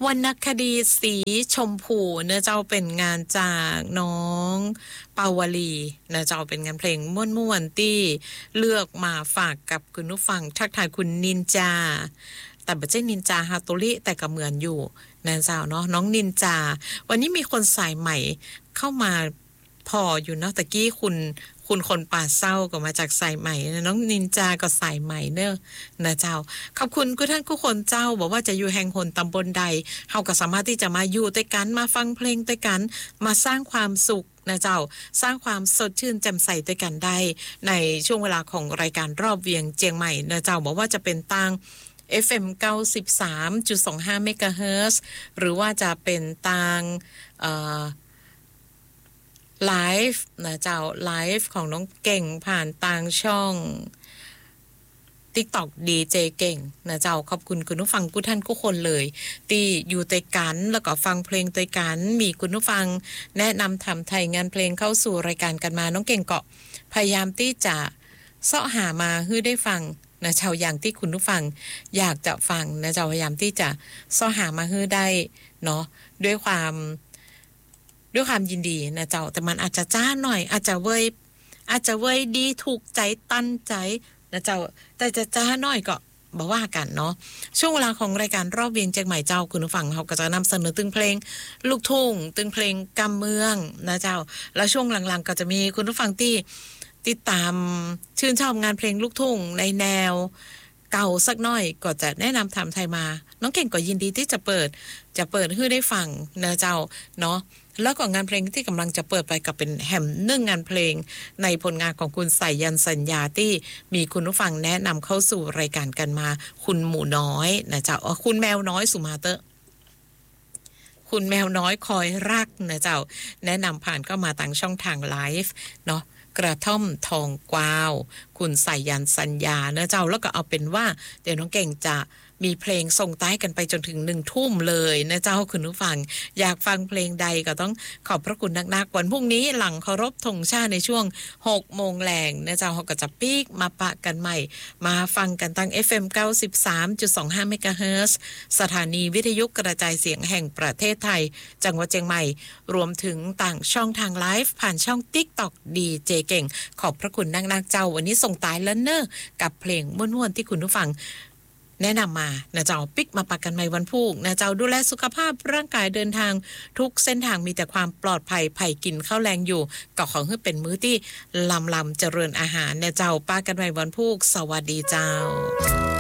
วรรณคดีสีชมพูเนื้อเจ้าเป็นงานจากน้องปาวลีเนื้อเจ้าเป็นงานเพลงม่วนๆที่เลือกมาฝากกับคุณผู้ฟังทักทายคุณนินจาแต่ไม่ใช่นินจาฮาโตริแต่ก็เหมือนอยู่นะเจ้าเนาะน้องนินจาวันนี้มีคนสายใหม่เข้ามาพออยู่เนาะตะกี้คุณคนป่าเศร้าก็มาจากสายใหม่น้องนินจาก็สายใหม่เนอะนะเจ้าขอบคุณทุกท่านทุกคนเจ้าบอกว่าจะอยู่แห่งหนตำบลใดเฮาก็สามารถที่จะมาอยู่ด้วยกันมาฟังเพลงด้วยกันมาสร้างความสุขนะเจ้าสร้างความสดชื่นแจ่มใสด้วยกันได้ในช่วงเวลาของรายการรอบเวียงเจียงใหม่นะเจ้าบอกว่าจะเป็นตังFM 93.25 เมกะเฮิรตซ์หรือว่าจะเป็นตังไลฟ์นะเจ้าไลฟ์ของน้องเก่งผ่านทางช่อง TikTok ดีเจเก่งนะเจ้าขอบคุณคุณผู้ฟังทุกท่านทุกคนเลยที่อยู่ด้วยกันแล้วก็ฟังเพลงด้วยกันมีคุณผู้ฟังแนะนำทำไทยงานเพลงเข้าสู่รายการกันมาน้องเก่งก็พยายามที่จะเสาะหามาให้ได้ฟังนะเจ้าอย่างที่คุณผู้ฟังอยากจะฟังนะเจ้าพยายามที่จะเสาะหามาให้ได้เนาะด้วยความยินดีนะเจ้าแต่มันอาจจะจ้าหน่อยอาจจะเว้ยดีถูกใจตั้นใจนะเจ้าแต่จะจ้าหน่อยก็บ่ว่ากันเนาะช่วงเวลาของรายการรอบเวียงเชียงใหม่เจ้าคุณผู้ฟังเขาก็จะนำเสนอตึงเพลงลูกทุ่งตึงเพลงกำเมืองนะเจ้าแล้วช่วงหลังๆก็จะมีคุณผู้ฟังที่ติดตามชื่นชอบงานเพลงลูกทุ่งในแนวเก่าสักหน่อยก็จะแนะนำทำไทยมาน้องเก่งก็ยินดีที่จะเปิดให้ได้ฟังนะเจ้าเนาะแล้วก็งานเพลงที่กำลังจะเปิดไปกับเป็นแฮม1งานเพลงในผลงานของคุณสายยันสัญญาที่มีคุณผู้ฟังแนะนำเข้าสู่รายการกันมาคุณหมูน้อยนะเจ้าคุณแมวน้อยสุมาเตอร์คุณแมวน้อยคอยรักนะเจ้าแนะนำผ่านเข้ามาทางช่องทางไลฟ์เนาะกระท่อมทองกวาวคุณสายยันสัญญานะเจ้าแล้วก็เอาเป็นว่าเดี๋ยวน้องเก่งจะมีเพลงส่งท้ายกันไปจนถึง1 ทุ่มเลยนะเจ้าคุณผู้ฟังอยากฟังเพลงใดก็ต้องขอบพระคุณนักๆวันพรุ่งนี้หลังเคารพธงชาติในช่วง 6 โมงแรงนะเจ้าเขาก็จะปีกมาปะกันใหม่มาฟังกันตั้ง FM 93.25 เมกะเฮิรตซ์สถานีวิทยุกระจายเสียงแห่งประเทศไทยจังหวัดเชียงใหม่รวมถึงต่างช่องทางไลฟ์ผ่านช่อง TikTok ดีเจเก่งขอบพระคุณนักๆเจ้าวันนี้ส่งท้ายแล้วเนอะกับเพลงม่วนๆที่คุณผู้ฟังแนะนำมานะเจ้าปิกมาปักกันใหม่วันพุธนะเจ้าดูแลสุขภาพร่างกายเดินทางทุกเส้นทางมีแต่ความปลอดภัยไผ่กินข้าวแรงอยู่ก็ขอให้เป็นมื้อที่ลำเจริญอาหารนะเจ้าป้ากันใหม่วันพุธสวัสดีเจ้า